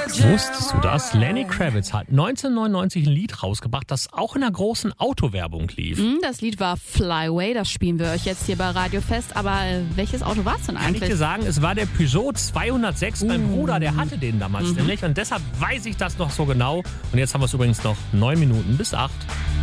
Wusstest du das? Lenny Kravitz hat 1999 ein Lied rausgebracht, das auch in einer großen Autowerbung lief. Das Lied war Flyway, das spielen wir euch jetzt hier bei Radio Fest. Aber welches Auto war es denn Kann ich eigentlich? dir sagen, es war der Peugeot 206. Mein Bruder, der hatte den damals nämlich. Und deshalb weiß ich das noch so genau. Und jetzt haben wir es übrigens noch 9 Minuten bis 8.